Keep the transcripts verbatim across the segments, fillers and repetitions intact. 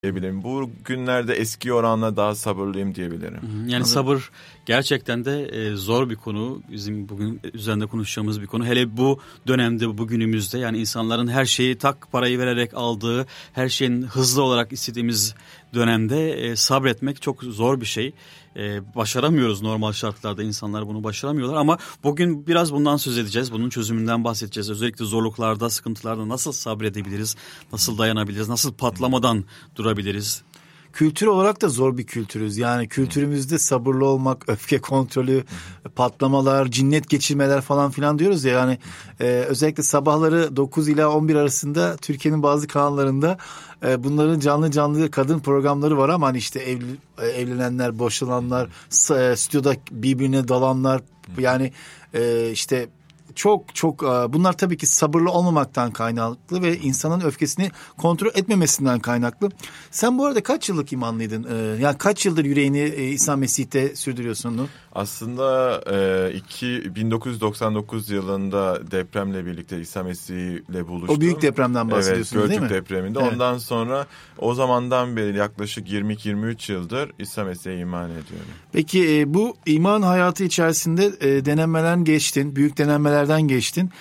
diyebilirim. Bu günlerde eski oranla daha sabırlıyım diyebilirim. Yani Anladım. Sabır gerçekten de e, zor bir konu. Bizim bugün üzerinde konuşacağımız bir konu. Hele bu dönemde, bu günümüzde, yani insanların her şeyi tak parayı vererek aldığı, her şeyin hızlı olarak istediğimiz dönemde e, sabretmek çok zor bir şey. E, başaramıyoruz normal şartlarda, insanlar bunu başaramıyorlar ama bugün biraz bundan söz edeceğiz. Bunun çözümünden bahsedeceğiz. Özellikle zorluklarda, sıkıntılarda nasıl sabredebiliriz, nasıl dayanabiliriz, nasıl patlamadan durabiliriz. Kültür olarak da zor bir kültürüz. Yani kültürümüzde sabırlı olmak, öfke kontrolü, patlamalar, cinnet geçirmeler falan filan diyoruz ya. Yani e, özellikle sabahları dokuz ila on bir arasında Türkiye'nin bazı kanallarında e, bunların canlı canlı kadın programları var ama hani işte evli, evlenenler, boşananlar, e, stüdyoda birbirine dalanlar, yani e, işte çok çok bunlar tabii ki sabırlı olmamaktan kaynaklı ve insanın öfkesini kontrol etmemesinden kaynaklı. Sen bu arada kaç yıllık imanlıydın? Ee, yani kaç yıldır yüreğini e, İsa Mesih'te sürdürüyorsun Nur? Aslında e, iki, bin dokuz yüz doksan dokuz yılında depremle birlikte İsa Mesih'le buluştum. O büyük depremden bahsediyorsunuz, evet, değil mi? Gölcük depreminde. Evet. Ondan sonra o zamandan beri yaklaşık yirmi yirmi üç yıldır İsa Mesih'e iman ediyorum. Peki e, bu iman hayatı içerisinde e, denemelerden geçtin, büyük denemelerden geçtin.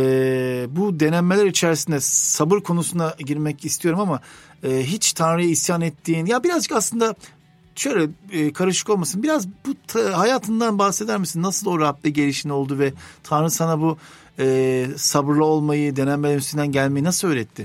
E, bu denemeler içerisinde sabır konusuna girmek istiyorum ama e, hiç Tanrı'ya isyan ettiğin, ya birazcık aslında şöyle e, karışık olmasın, biraz bu ta, hayatından bahseder misin? Nasıl o Rab'be gelişin oldu ve Tanrı sana bu e, sabırlı olmayı, denemelerin üstünden gelmeyi nasıl öğretti?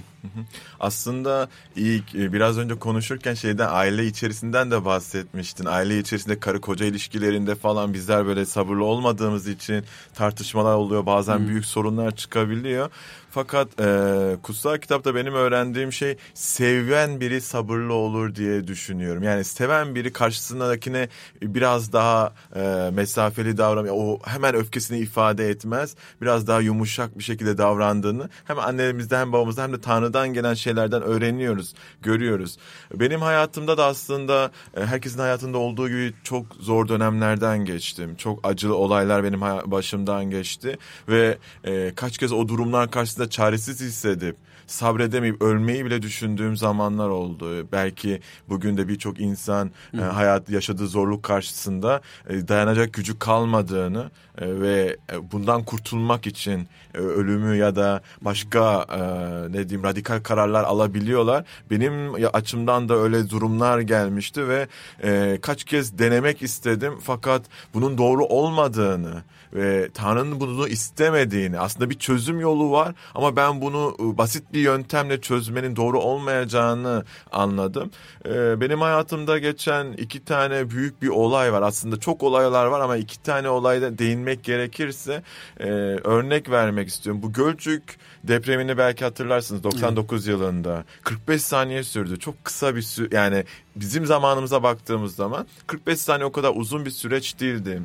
Aslında ilk biraz önce konuşurken şeyden, aile içerisinden de bahsetmiştin. Aile içerisinde karı koca ilişkilerinde falan bizler böyle sabırlı olmadığımız için tartışmalar oluyor. Bazen hmm. büyük sorunlar çıkabiliyor. Fakat e, kutsal kitapta benim öğrendiğim şey, seven biri sabırlı olur diye düşünüyorum. Yani seven biri karşısındakine biraz daha e, mesafeli davranıyor. O hemen öfkesini ifade etmez. Biraz daha yumuşak bir şekilde davrandığını hem annemizden hem babamızdan hem de Tanrı'dan gelen şeylerden öğreniyoruz, görüyoruz. Benim hayatımda da aslında herkesin hayatında olduğu gibi çok zor dönemlerden geçtim. Çok acılı olaylar benim başımdan geçti ve e, kaç kez o durumlar karşısında çaresiz hissedip sabredemeyip ölmeyi bile düşündüğüm zamanlar oldu. Belki bugün de birçok insan e, hayat yaşadığı zorluk karşısında e, dayanacak gücü kalmadığını e, ve bundan kurtulmak için e, ölümü ya da başka e, ne diyeyim radikal kararlar alabiliyorlar. Benim açımdan da öyle durumlar gelmişti ve e, kaç kez denemek istedim fakat bunun doğru olmadığını ve Tanrı'nın bunu istemediğini, aslında bir çözüm yolu var ama ben bunu basit bir yöntemle çözmenin doğru olmayacağını anladım. Ee, benim hayatımda geçen iki tane büyük bir olay var. Aslında çok olaylar var ama iki tane olayda değinmek gerekirse e, örnek vermek istiyorum. Bu Gölcük depremini belki hatırlarsınız, doksan dokuz hmm. yılında kırk beş saniye sürdü. Çok kısa bir süre, yani bizim zamanımıza baktığımız zaman kırk beş saniye o kadar uzun bir süreç değildi.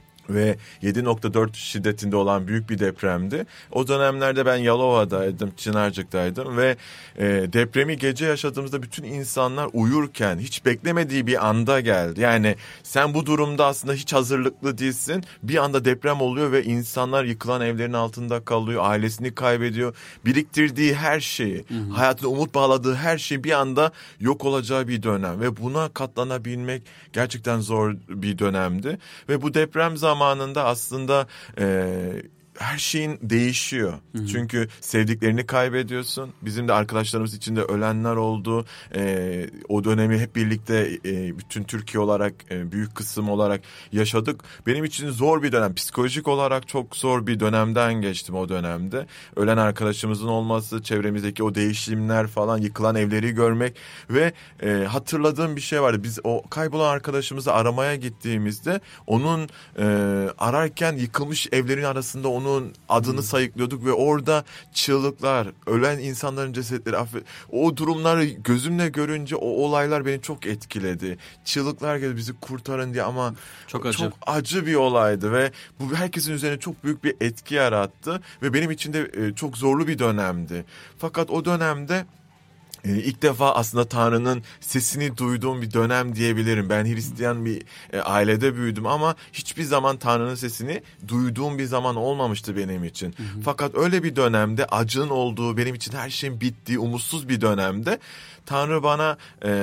Ve yedi nokta dört şiddetinde olan büyük bir depremdi. O dönemlerde ben Yalova'daydım, Çınarcık'taydım ve e, depremi gece yaşadığımızda bütün insanlar uyurken hiç beklemediği bir anda geldi. Yani sen bu durumda aslında hiç hazırlıklı değilsin. Bir anda deprem oluyor ve insanlar yıkılan evlerin altında kalıyor, ailesini kaybediyor. Biriktirdiği her şeyi, hı hı. hayatına umut bağladığı her şey bir anda yok olacağı bir dönem ve buna katlanabilmek gerçekten zor bir dönemdi. Ve bu deprem zamanı zamanında aslında e, her şeyin değişiyor. Hı-hı. Çünkü sevdiklerini kaybediyorsun. Bizim de arkadaşlarımız içinde ölenler oldu. E, o dönemi hep birlikte e, bütün Türkiye olarak e, büyük kısım olarak yaşadık. Benim için zor bir dönem. Psikolojik olarak çok zor bir dönemden geçtim o dönemde. Ölen arkadaşımızın olması, çevremizdeki o değişimler falan, yıkılan evleri görmek ve e, hatırladığım bir şey vardı. Biz o kaybolan arkadaşımızı aramaya gittiğimizde onun e, ararken yıkılmış evlerin arasında onun onun adını hmm. sayıklıyorduk ve orada çığlıklar, ölen insanların cesetleri, affet, o durumları gözümle görünce o olaylar beni çok etkiledi. Çığlıklar geldi bizi kurtarın diye ama çok acı. çok acı bir olaydı ve bu herkesin üzerine çok büyük bir etki yarattı ve benim için de çok zorlu bir dönemdi. Fakat o dönemde Ee, ilk defa aslında Tanrı'nın sesini duyduğum bir dönem diyebilirim. Ben Hristiyan bir e, ailede büyüdüm ama hiçbir zaman Tanrı'nın sesini duyduğum bir zaman olmamıştı benim için. Hı hı. Fakat öyle bir dönemde, acının olduğu, benim için her şeyin bittiği, umutsuz bir dönemde Tanrı bana... E,